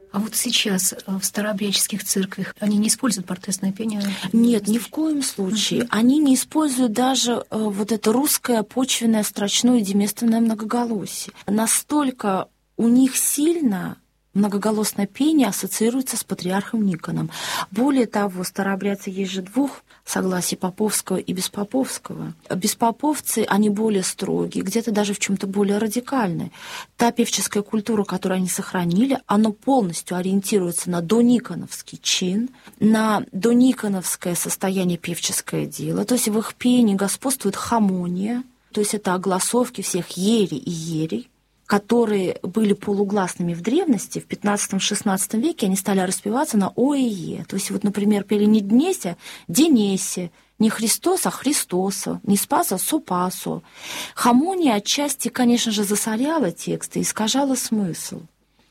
А вот сейчас в старообрядческих церквях они не используют портесное пение? Нет, ни в коем случае. Они не используют даже вот это русское почвенное, строчное и деместственное многоголосие. Настолько у них сильно многоголосное пение ассоциируется с патриархом Никоном. Более того, старообрядцы есть же двух согласий, поповского и беспоповского. Беспоповцы, они более строгие, где-то даже в чем-то более радикальные. Та певческая культура, которую они сохранили, она полностью ориентируется на дониконовский чин, на дониконовское состояние певческое дело. То есть в их пении господствует хамония, то есть это огласовки всех ери и ерей, которые были полугласными в древности, в 15-16 веке они стали распеваться на о и е. То есть вот, например, пели не Днеся, Денесе, не Христос, а Христоса, не Спаса, Сопасо. Хамония отчасти, конечно же, засоряла тексты, искажала смысл.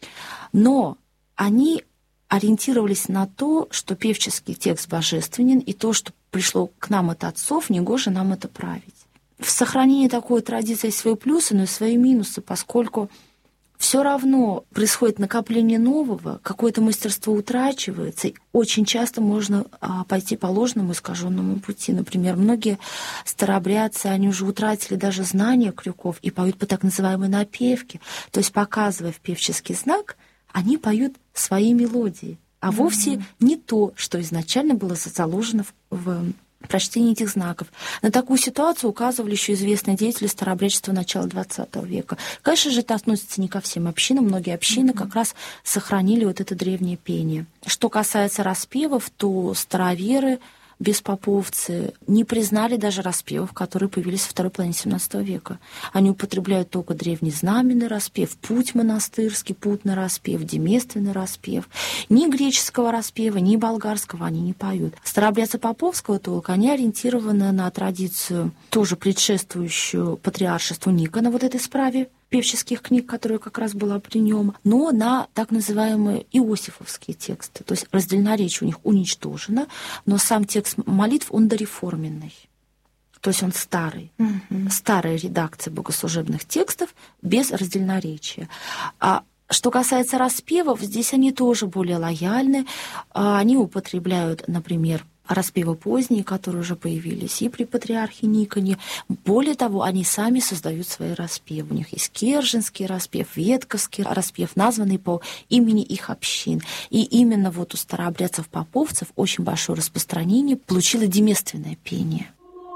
Но они ориентировались на то, что певческий текст божественен, и то, что пришло к нам от отцов, негоже нам это править. В сохранении такой традиции есть свои плюсы, но и свои минусы, поскольку все равно происходит накопление нового, какое-то мастерство утрачивается, и очень часто можно пойти по ложному искаженному пути. Например, многие старообрядцы, они уже утратили даже знания крюков и поют по так называемой напевке, то есть показывая в певческий знак, они поют свои мелодии, а вовсе не то, что изначально было заложено в прочтение этих знаков. На такую ситуацию указывали еще известные деятели старообрядчества начала XX века. Конечно же, это относится не ко всем общинам. Многие общины как раз сохранили вот это древнее пение. Что касается распевов, то староверы, беспоповцы не признали даже распевов, которые появились во второй половине XVII века. Они употребляют только древний знаменный распев, путь монастырский, путный распев, деместственный распев. Ни греческого распева, ни болгарского они не поют. Старообрядцы поповского толка, они ориентированы на традицию, тоже предшествующую патриаршеству Никона, вот этой справе певческих книг, которая как раз была при нем, но на так называемые иосифовские тексты. То есть раздельноречие у них уничтожено, но сам текст молитв, он дореформенный. То есть он старый. Старая редакция богослужебных текстов без раздельноречия. А что касается распевов, здесь они тоже более лояльны. Они употребляют, например, распевы поздние, которые уже появились и при патриархе Никоне. Более того, они сами создают свои распевы. У них есть Керженский распев, Ветковский распев, названный по имени их общин. И именно вот у старообрядцев-поповцев очень большое распространение получило деместственное пение.